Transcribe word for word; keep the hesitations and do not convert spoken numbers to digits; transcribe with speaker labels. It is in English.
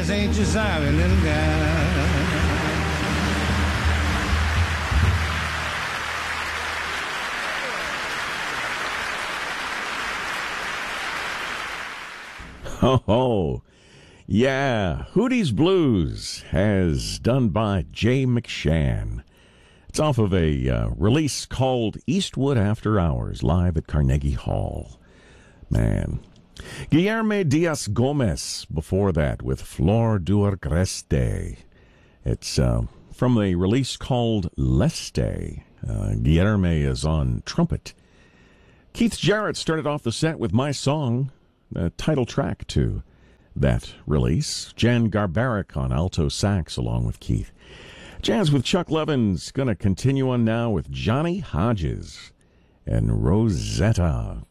Speaker 1: jazz, ain't you sorry, little guy?
Speaker 2: Oh, oh, yeah, Hootie's Blues, as done by Jay McShann. It's off of a uh, release called Eastwood After Hours, live at Carnegie Hall. Man. Guillermo Diaz Gomez before that with Flor du Agreste. It's uh, from a release called Leste. Uh, Guillermo is on trumpet. Keith Jarrett started off the set with My Song, a title track to that release. Jan Garbarek on alto sax along with Keith. Jazz with Chuck Levin's going to continue on now with Johnny Hodges and Rosetta.